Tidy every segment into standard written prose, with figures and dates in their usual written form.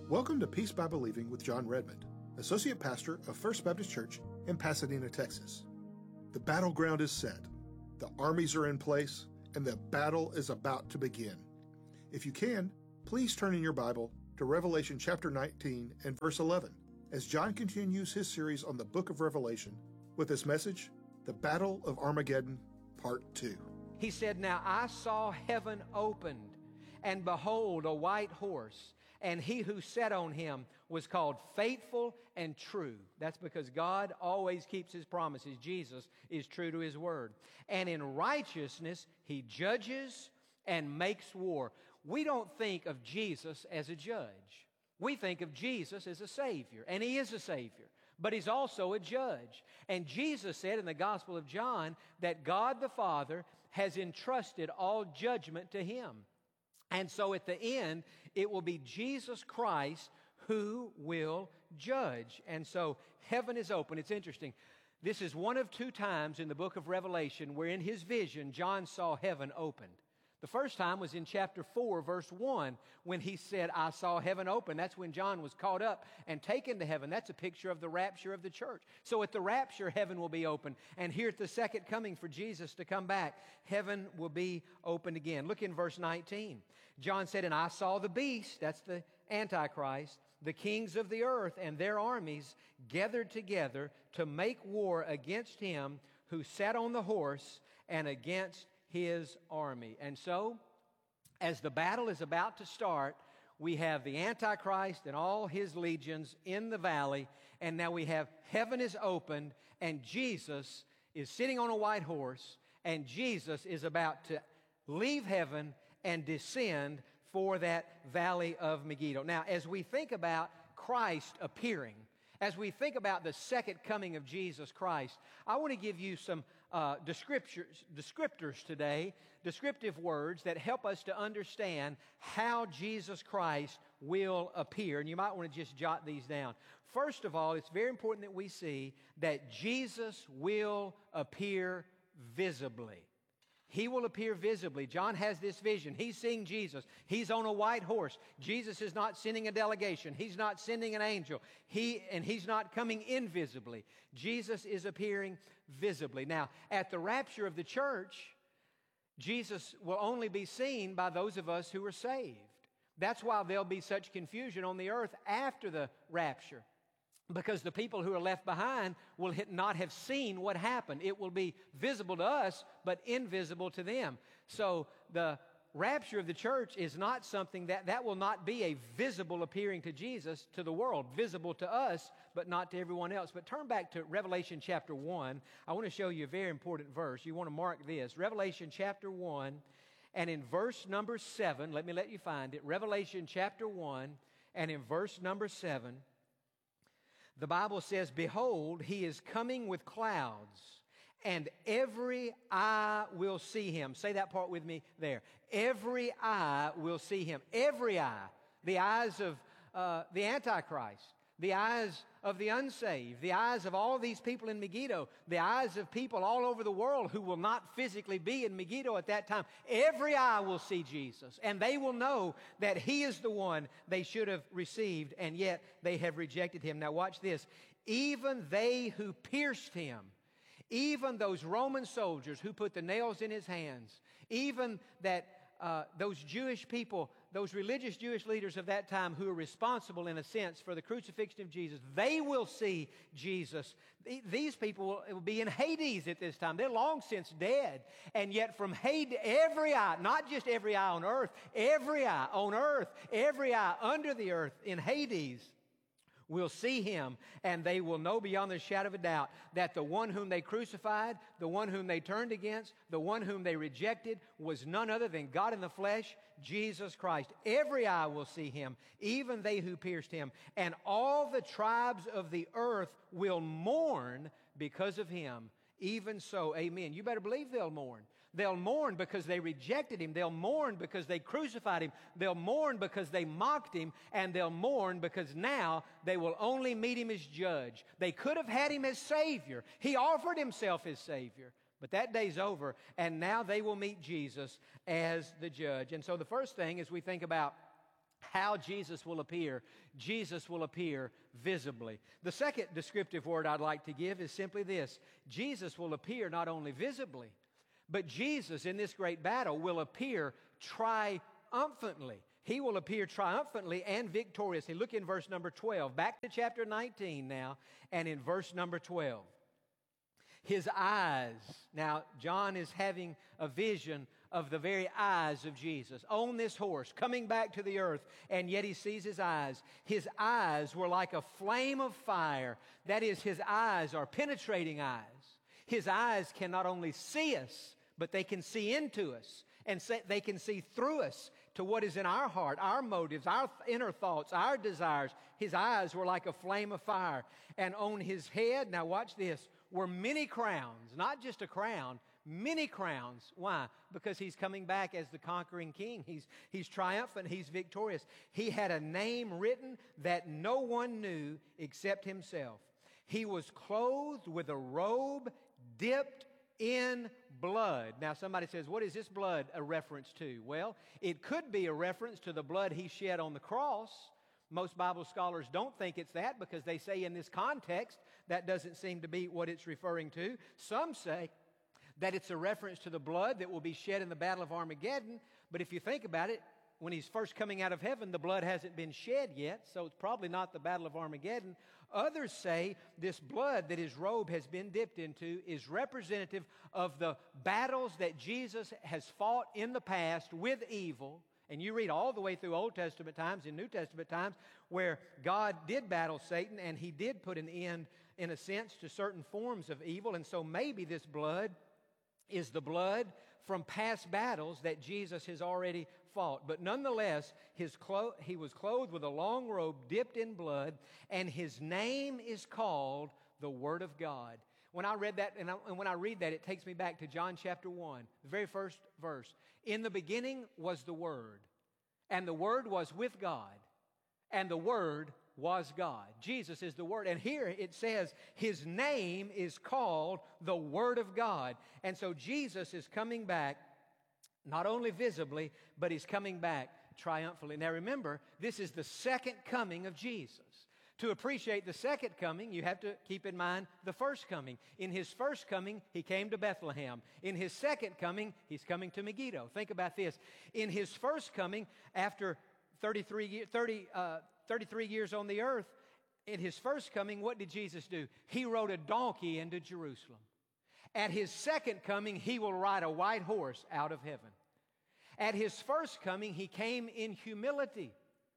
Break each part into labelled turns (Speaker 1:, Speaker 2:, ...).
Speaker 1: Welcome to Peace by Believing with John Redmond, Associate Pastor of First Baptist Church in Pasadena, Texas. The battleground is set, the armies are in place, and the battle is about to begin. If you can, please turn in your Bible to Revelation chapter 19 and verse 11, as John continues his series on the book of Revelation with this message, The Battle of Armageddon, Part 2.
Speaker 2: He said, "Now I saw heaven opened, and behold, a white horse, and he who sat on him was called Faithful and True." That's because God always keeps His promises. Jesus is true to His word. "And in righteousness He judges and makes war." We don't think of Jesus as a judge. We think of Jesus as a Savior, and He is a Savior, but He's also a judge. And Jesus said in the Gospel of John that God the Father has entrusted all judgment to Him. And so at the end, it will be Jesus Christ who will judge. And so heaven is open. It's interesting. This is one of two times in the book of Revelation where in his vision, John saw heaven opened. The first time was in chapter 4, verse 1, when he said, "I saw heaven open." That's when John was caught up and taken to heaven. That's a picture of the rapture of the church. So at the rapture, heaven will be open. And here at the second coming for Jesus to come back, heaven will be opened again. Look in verse 19. John said, "And I saw the beast," that's the Antichrist, "the kings of the earth and their armies gathered together to make war against him who sat on the horse and against his army." And so, as the battle is about to start, we have the Antichrist and all his legions in the valley, and now we have heaven is opened, and Jesus is sitting on a white horse, and Jesus is about to leave heaven and descend for that valley of Megiddo. Now, as we think about Christ appearing, as we think about the second coming of Jesus Christ, I want to give you some descriptors today, descriptive words that help us to understand how Jesus Christ will appear. And you might want to just jot these down. First of all, it's very important that we see that Jesus will appear visibly. He will appear visibly. John has this vision. He's seeing Jesus. He's on a white horse. Jesus is not sending a delegation. He's not sending an angel. He's not coming invisibly. Jesus is appearing visibly. Now, at the rapture of the church, Jesus will only be seen by those of us who are saved. That's why there'll be such confusion on the earth after the rapture, because the people who are left behind will not have seen what happened. It will be visible to us, but invisible to them. So the rapture of the church is not something that will not be a visible appearing to Jesus to the world, visible to us, but not to everyone else. But turn back to Revelation chapter 1. I want to show you a very important verse. You want to mark this. Revelation chapter 1, and in verse number 7, let you find it. Revelation chapter 1, and in verse number 7, the Bible says, "Behold, He is coming with clouds, and every eye will see Him." Say that part with me there. Every eye will see Him. Every eye. The eyes of the Antichrist, the eyes of the unsaved, the eyes of all these people in Megiddo, the eyes of people all over the world who will not physically be in Megiddo at that time. Every eye will see Jesus, and they will know that He is the one they should have received, and yet they have rejected Him. Now watch this. "Even they who pierced Him," even those Roman soldiers who put the nails in His hands, even those Jewish people, those religious Jewish leaders of that time who are responsible in a sense for the crucifixion of Jesus, they will see Jesus. These people will be in Hades at this time. They're long since dead. And yet from Hades, every eye, not just every eye on earth, every eye on earth, every eye under the earth in Hades will see Him, and they will know beyond the shadow of a doubt that the one whom they crucified, the one whom they turned against, the one whom they rejected was none other than God in the flesh, Jesus Christ. Every eye will see Him, even they who pierced Him, and all the tribes of the earth will mourn because of Him. Even so, amen. You better believe they'll mourn. They'll mourn because they rejected Him. They'll mourn because they crucified Him. They'll mourn because they mocked Him. And they'll mourn because now they will only meet Him as judge. They could have had Him as Savior. He offered Himself as Savior. But that day's over, and now they will meet Jesus as the judge. And so the first thing as we think about how Jesus will appear. Jesus will appear visibly. The second descriptive word I'd like to give is simply this. Jesus will appear not only visibly, but Jesus in this great battle will appear triumphantly. He will appear triumphantly and victoriously. Look in verse number 12. Back to chapter 19 now, and in verse number 12. His eyes. Now, John is having a vision of the very eyes of Jesus on this horse, coming back to the earth, and yet he sees his eyes. His eyes were like a flame of fire. That is, his eyes are penetrating eyes. His eyes can not only see us, but they can see into us, and they can see through us to what is in our heart, our motives, our inner thoughts, our desires. His eyes were like a flame of fire. And on his head, now watch this, were many crowns, not just a crown, many crowns. Why? Because he's coming back as the conquering king. He's triumphant. He's victorious. He had a name written that no one knew except himself. He was clothed with a robe dipped in blood. Now somebody says, what is this blood a reference to? Well, it could be a reference to the blood he shed on the cross. Most Bible scholars don't think it's that because they say in this context that doesn't seem to be what it's referring to. Some say that it's a reference to the blood that will be shed in the Battle of Armageddon. But if you think about it, when he's first coming out of heaven, the blood hasn't been shed yet, so it's probably not the Battle of Armageddon. Others say this blood that his robe has been dipped into is representative of the battles that Jesus has fought in the past with evil. And you read all the way through Old Testament times and New Testament times where God did battle Satan and he did put an end, in a sense, to certain forms of evil. And so maybe this blood is the blood from past battles that Jesus has already fought. But nonetheless, he was clothed with a long robe dipped in blood, and his name is called the Word of God. When I read that, and when I read that, it takes me back to John chapter 1, the very first verse. In the beginning was the Word, and the Word was with God, and the Word was God. Jesus is the Word. And here it says his name is called the Word of God. And so Jesus is coming back, not only visibly, but he's coming back triumphantly. Now remember, this is the second coming of Jesus. To appreciate the second coming, you have to keep in mind the first coming. In his first coming, he came to Bethlehem. In his second coming, he's coming to Megiddo. Think about this. In his first coming, after 33 years on the earth, in his first coming, what did Jesus do? He rode a donkey into Jerusalem. At his second coming, he will ride a white horse out of heaven. At his first coming, he came in humility.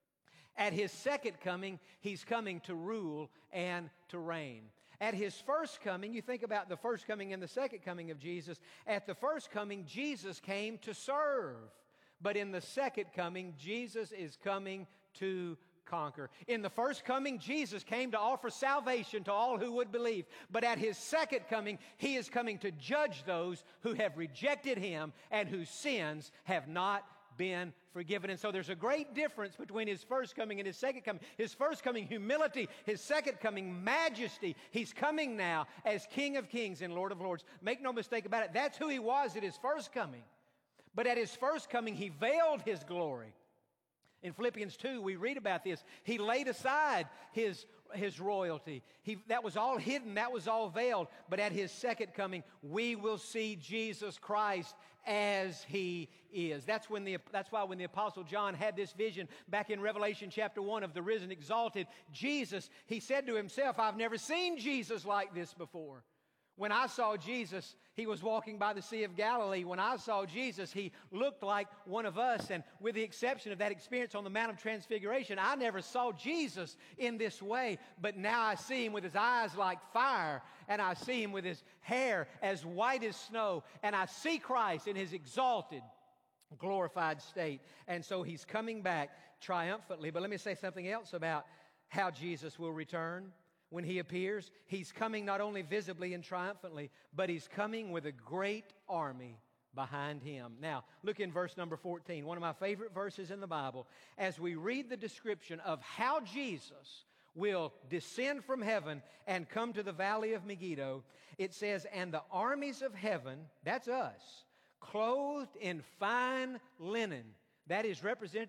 Speaker 2: At his second coming, he's coming to rule and to reign. At his first coming, you think about the first coming and the second coming of Jesus. At the first coming, Jesus came to serve. But in the second coming, Jesus is coming to conquer. In the first coming, Jesus came to offer salvation to all who would believe. But at his second coming, he is coming to judge those who have rejected him and whose sins have not been forgiven. And so there's a great difference between his first coming and his second coming. His first coming, humility. His second coming, majesty. He's coming now as King of Kings and Lord of Lords. Make no mistake about it. That's who he was at his first coming. But at his first coming, he veiled his glory. In Philippians 2, we read about this. He laid aside his royalty. That was all hidden. That was all veiled. But at his second coming, we will see Jesus Christ as he is. That's why when the Apostle John had this vision back in Revelation chapter 1 of the risen, exalted Jesus, he said to himself, I've never seen Jesus like this before. When I saw Jesus, he was walking by the Sea of Galilee. When I saw Jesus, he looked like one of us. And with the exception of that experience on the Mount of Transfiguration, I never saw Jesus in this way. But now I see him with his eyes like fire, and I see him with his hair as white as snow, and I see Christ in his exalted, glorified state. And so he's coming back triumphantly. But let me say something else about how Jesus will return. When he appears, he's coming not only visibly and triumphantly, but he's coming with a great army behind him. Now, look in verse number 14, one of my favorite verses in the Bible. As we read the description of how Jesus will descend from heaven and come to the valley of Megiddo, it says, and the armies of heaven, that's us, clothed in fine linen. That is representative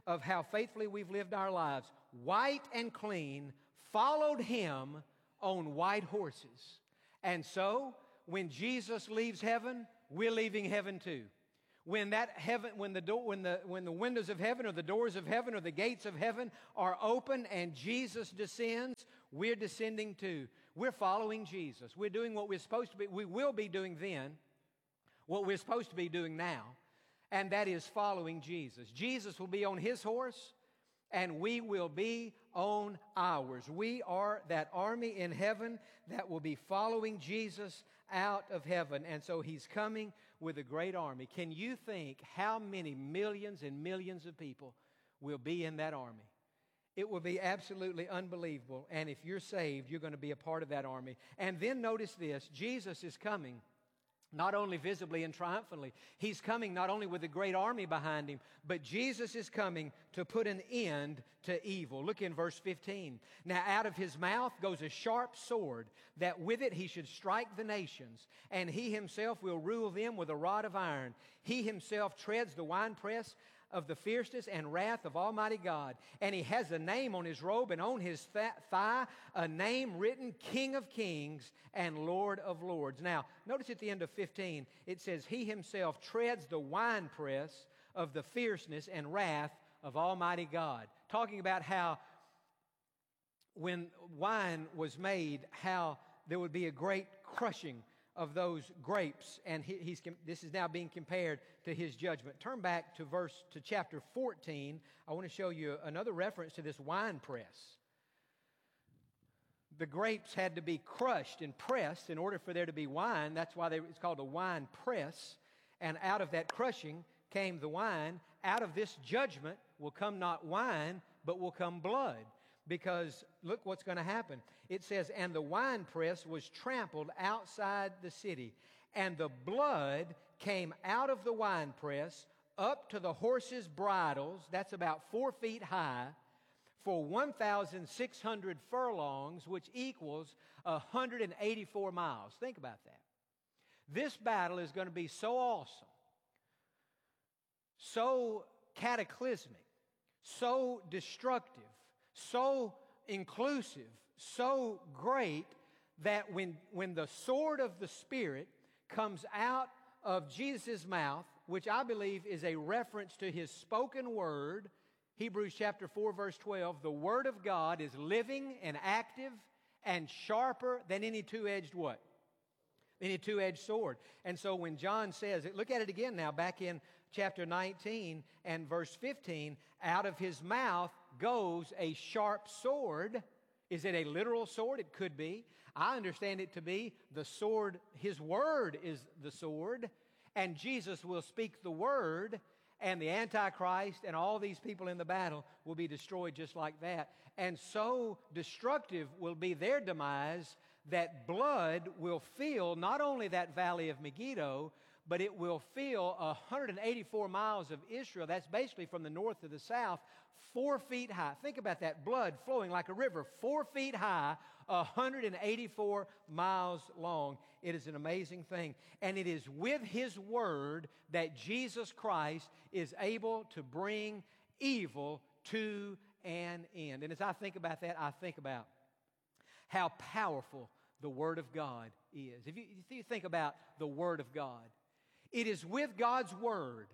Speaker 2: of how faithfully we've lived our lives, white and clean, followed Him on white horses. And so, when Jesus leaves heaven, we're leaving heaven too. When the windows of heaven or the doors of heaven or the gates of heaven are open and Jesus descends, we're descending too. We're following Jesus. We're doing what we're supposed to be. We will be doing then what we're supposed to be doing now, and that is following Jesus. Jesus will be on His horse, and we will be on ours. We are that army in heaven that will be following Jesus out of heaven. And so He's coming with a great army. Can you think how many millions and millions of people will be in that army? It will be absolutely unbelievable. And if you're saved, you're going to be a part of that army. And then notice this, Jesus is coming not only visibly and triumphantly. He's coming not only with a great army behind Him, but Jesus is coming to put an end to evil. Look in verse 15. Now out of His mouth goes a sharp sword, that with it He should strike the nations, and He Himself will rule them with a rod of iron. He Himself treads the winepress of the fierceness and wrath of Almighty God. And He has a name on His robe, and on His thigh a name written, King of Kings and Lord of Lords. Now, notice at the end of 15, it says, He Himself treads the winepress of the fierceness and wrath of Almighty God. Talking about how when wine was made, how there would be a great crushing of those grapes, and this is now being compared to His judgment. Turn back to chapter 14. I want to show you another reference to this wine press. The grapes had to be crushed and pressed in order for there to be wine. That's why it's called a wine press. And out of that crushing came the wine. Out of this judgment will come not wine, but will come blood. Because look what's going to happen. It says, and the winepress was trampled outside the city, and the blood came out of the winepress up to the horses' bridles, that's about 4 feet high, for 1,600 furlongs, which equals 184 miles. Think about that. This battle is going to be so awesome, so cataclysmic, so destructive, so inclusive, so great, that when the sword of the Spirit comes out of Jesus' mouth, which I believe is a reference to His spoken word, Hebrews chapter 4, verse 12, the Word of God is living and active and sharper than any two-edged what? Any two-edged sword. And so when John says, look at it again now, back in chapter 19 and verse 15, out of His mouth goes a sharp sword. Is it a literal sword? It could be. I understand it to be the sword. His word is the sword, and Jesus will speak the word, and the Antichrist and all these people in the battle will be destroyed just like that. And so destructive will be their demise that blood will fill not only that valley of Megiddo, but it will fill 184 miles of Israel. That's basically from the north to the south, 4 feet high. Think about that, blood flowing like a river, 4 feet high, 184 miles long. It is an amazing thing. And it is with His word that Jesus Christ is able to bring evil to an end. And as I think about that, I think about how powerful the Word of God is. If you think about the Word of God, it is with God's Word.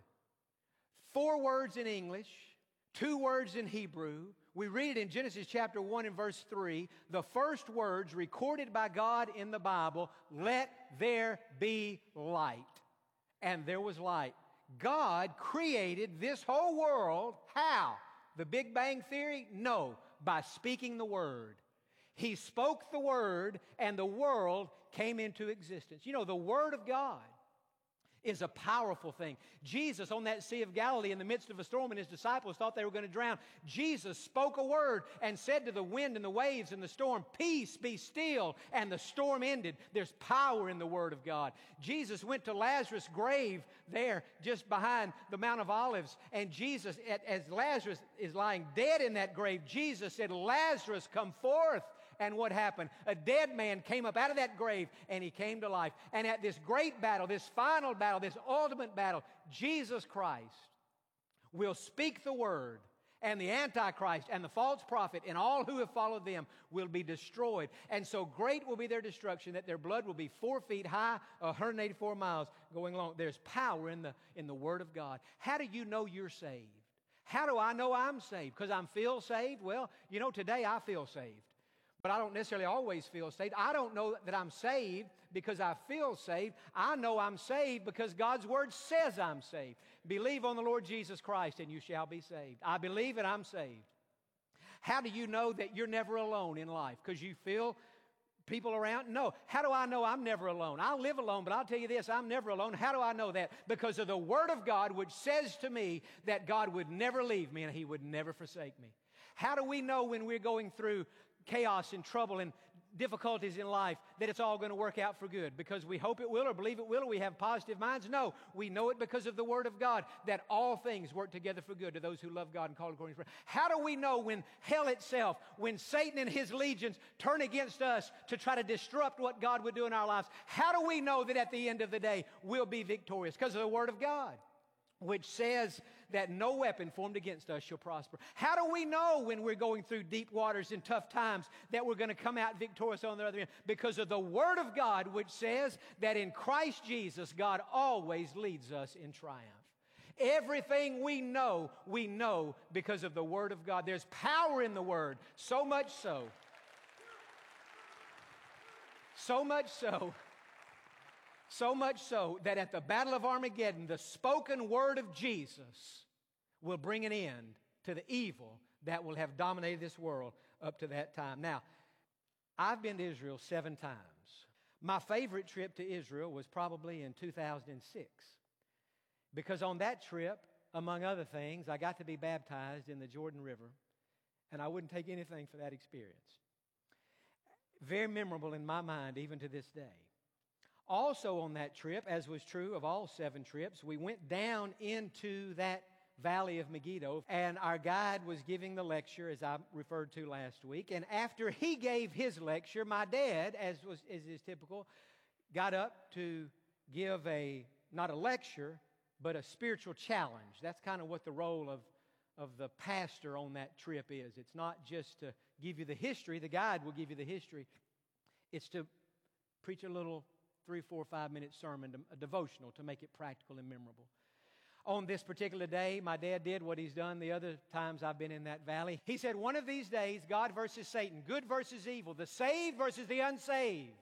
Speaker 2: 4 words in English, 2 words in Hebrew. We read it in Genesis chapter 1 and verse 3. The first words recorded by God in the Bible, let there be light. And there was light. God created this whole world. How? The Big Bang Theory? No, by speaking the Word. He spoke the Word, and the world came into existence. You know, the Word of God is a powerful thing. Jesus on that Sea of Galilee in the midst of a storm, and His disciples thought they were going to drown. Jesus spoke a word and said to the wind and the waves and the storm, peace, be still, and the storm ended. There's power in the Word of God. Jesus went to Lazarus' grave there just behind the Mount of Olives, and Jesus, as Lazarus is lying dead in that grave, Jesus said, Lazarus, come forth. And what happened? A dead man came up out of that grave, and he came to life. And at this great battle, this final battle, this ultimate battle, Jesus Christ will speak the word, And the Antichrist and the false prophet and all who have followed them will be destroyed. And so great will be their destruction that their blood will be 4 feet high, 184 miles going along. There's power in the Word of God. How do you know you're saved? How do I know I'm saved? Because I feel saved? Well, today I feel saved. But I don't necessarily always feel saved. I don't know that I'm saved because I feel saved. I know I'm saved because God's Word says I'm saved. Believe on the Lord Jesus Christ and you shall be saved. I believe and I'm saved. How do you know that you're never alone in life? Because you feel people around? No. How do I know I'm never alone? I live alone, but I'll tell you this, I'm never alone. How do I know that? Because of the Word of God, which says to me that God would never leave me and He would never forsake me. How do we know when we're going through chaos and trouble and difficulties in life that it's all going to work out for good? Because we hope it will or believe it will or we have positive minds? No, we know it because of the Word of God that all things work together for good to those who love God and call according to His purpose. How do we know when hell itself, when Satan and his legions turn against us to try to disrupt what God would do in our lives? How do we know that at the end of the day we'll be victorious? Because of the Word of God, which says that no weapon formed against us shall prosper. How do we know when we're going through deep waters and tough times that we're going to come out victorious on the other end? Because of the Word of God, which says that in Christ Jesus, God always leads us in triumph. Everything we know because of the Word of God. There's power in the Word, so much so that at the Battle of Armageddon, the spoken word of Jesus will bring an end to the evil that will have dominated this world up to that time. Now, I've been to Israel 7 times. My favorite trip to Israel was probably in 2006. Because on that trip, among other things, I got to be baptized in the Jordan River, and I wouldn't take anything for that experience. Very memorable in my mind, even to this day. Also on that trip, as was true of all 7 trips, we went down into that valley of Megiddo, and our guide was giving the lecture, as I referred to last week. And after he gave his lecture, my dad, as is typical, got up to give not a lecture, but a spiritual challenge. That's kind of what the role of the pastor on that trip is. It's not just to give you the history. The guide will give you the history. It's to preach a little 3, 4, 5-minute sermon, a devotional to make it practical and memorable. On this particular day, my dad did what he's done the other times I've been in that valley. He said, one of these days, God versus Satan, good versus evil, the saved versus the unsaved.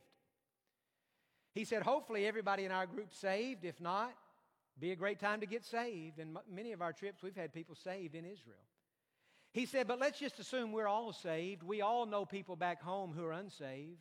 Speaker 2: He said, hopefully everybody in our group's saved. If not, be a great time to get saved. And many of our trips, we've had people saved in Israel. He said, but let's just assume we're all saved. We all know people back home who are unsaved.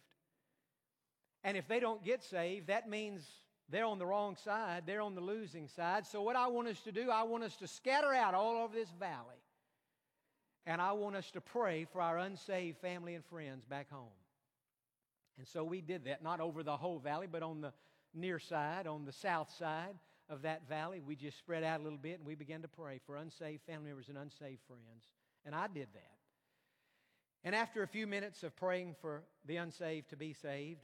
Speaker 2: And if they don't get saved, that means they're on the wrong side. They're on the losing side. So what I want us to do, I want us to scatter out all over this valley. And I want us to pray for our unsaved family and friends back home. And so we did that, not over the whole valley, but on the near side, on the south side of that valley. We just spread out a little bit and we began to pray for unsaved family members and unsaved friends. And I did that. And after a few minutes of praying for the unsaved to be saved,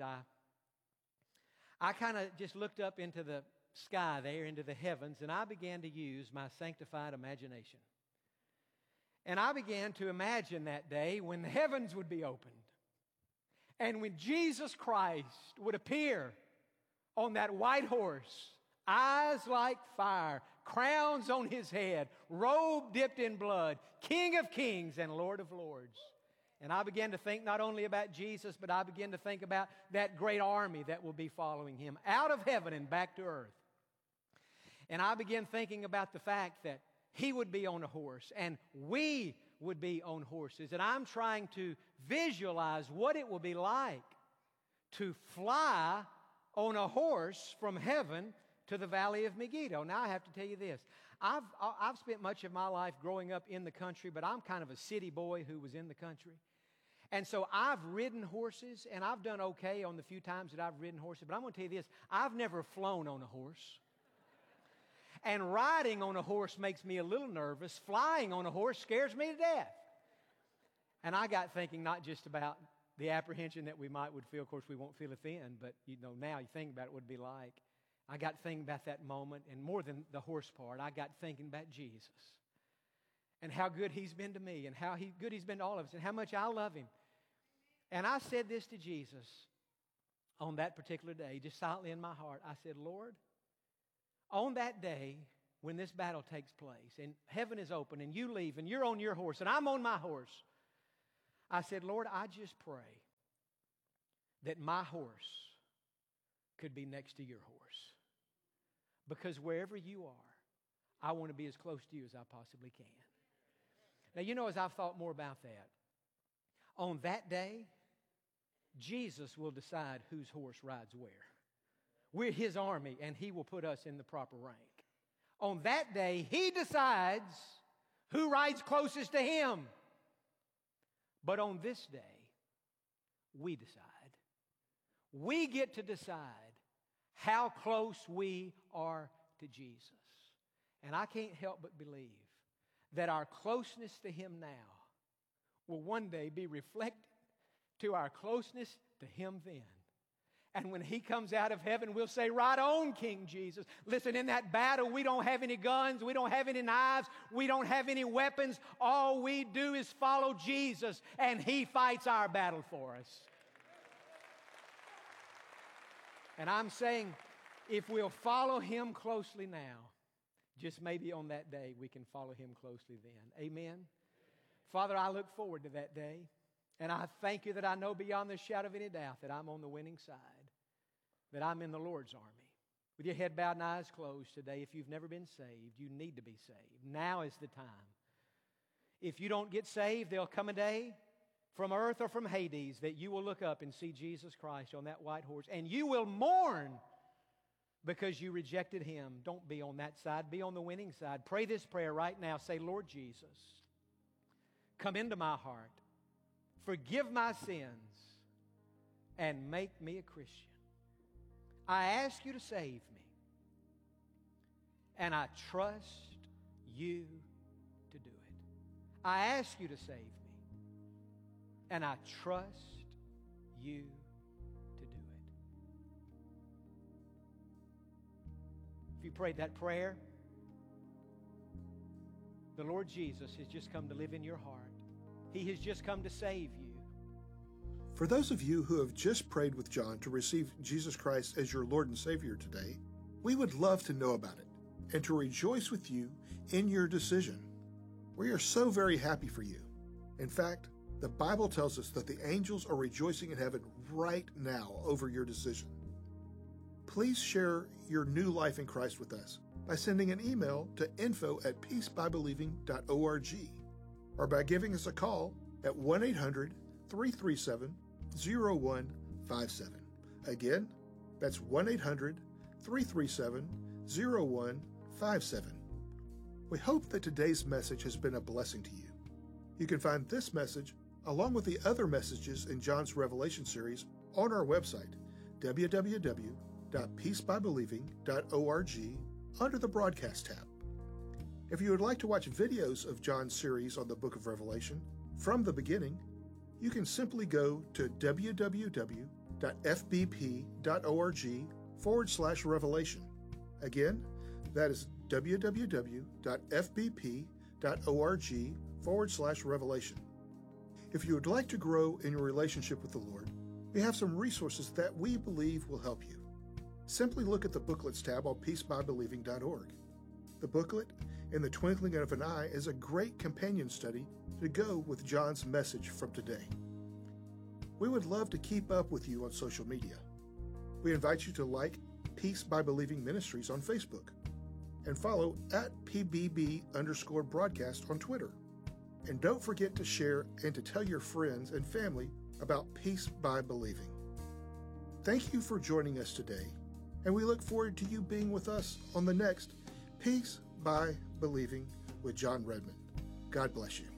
Speaker 2: I kind of just looked up into the sky there, into the heavens, and I began to use my sanctified imagination. And I began to imagine that day when the heavens would be opened and when Jesus Christ would appear on that white horse, eyes like fire, crowns on his head, robe dipped in blood, King of kings and Lord of lords. And I began to think not only about Jesus, but I began to think about that great army that will be following him out of heaven and back to earth. And I began thinking about the fact that he would be on a horse and we would be on horses. And I'm trying to visualize what it will be like to fly on a horse from heaven to the valley of Megiddo. Now I have to tell you this. I've spent much of my life growing up in the country, but I'm kind of a city boy who was in the country. And so I've ridden horses, and I've done okay on the few times that I've ridden horses. But I'm going to tell you this, I've never flown on a horse. And riding on a horse makes me a little nervous. Flying on a horse scares me to death. And I got thinking not just about the apprehension that we would feel. Of course, we won't feel it then, but now you think about what it would be like. I got thinking about that moment, and more than the horse part, I got thinking about Jesus. and how good He's been to me and how good He's been to all of us and how much I love Him. And I said this to Jesus on that particular day, just silently in my heart. I said, Lord, on that day when this battle takes place and heaven is open and you leave and you're on your horse and I'm on my horse, I said, Lord, I just pray that my horse could be next to your horse. Because wherever you are, I want to be as close to you as I possibly can. Now, you know, as I've thought more about that, on that day, Jesus will decide whose horse rides where. We're His army, and He will put us in the proper rank. On that day, He decides who rides closest to Him. But on this day, we decide. We get to decide how close we are to Jesus. And I can't help but believe that our closeness to Him now will one day be reflected to our closeness to Him then. And when He comes out of heaven, we'll say, right on, King Jesus. Listen, in that battle, we don't have any guns. We don't have any knives. We don't have any weapons. All we do is follow Jesus, and He fights our battle for us. And I'm saying, if we'll follow Him closely now, just maybe on that day we can follow Him closely then. Amen? Father, I look forward to that day. And I thank You that I know beyond the shadow of any doubt that I'm on the winning side, that I'm in the Lord's army. With your head bowed and eyes closed today, if you've never been saved, you need to be saved. Now is the time. If you don't get saved, there'll come a day from earth or from Hades that you will look up and see Jesus Christ on that white horse, and you will mourn because you rejected Him. Don't be on that side. Be on the winning side. Pray this prayer right now. Say, Lord Jesus, come into my heart. Forgive my sins and make me a Christian. I ask You to save me, and I trust You to do it. I ask You to save me, and I trust You to do it. If you prayed that prayer, the Lord Jesus has just come to live in your heart. He has just come to save you.
Speaker 1: For those of you who have just prayed with John to receive Jesus Christ as your Lord and Savior today, we would love to know about it and to rejoice with you in your decision. We are so very happy for you. In fact, the Bible tells us that the angels are rejoicing in heaven right now over your decision. Please share your new life in Christ with us by sending an email to info@peacebybelieving.org or by giving us a call at 1-800-337-0157. Again, that's 1-800-337-0157. We hope that today's message has been a blessing to you. You can find this message, along with the other messages in John's Revelation series, on our website, www.peacebybelieving.org, under the Broadcast tab. If you would like to watch videos of John's series on the book of Revelation from the beginning, you can simply go to www.fbp.org/revelation. Again, that is www.fbp.org/revelation. If you would like to grow in your relationship with the Lord, we have some resources that we believe will help you. Simply look at the Booklets tab on peacebybelieving.org. The booklet, In the Twinkling of an Eye, is a great companion study to go with John's message from today. We would love to keep up with you on social media. We invite you to like Peace by Believing Ministries on Facebook and follow @PBB_broadcast on Twitter. And don't forget to share and to tell your friends and family about Peace by Believing. Thank you for joining us today, and we look forward to you being with us on the next Peace by Believing with John Redmond. God bless you.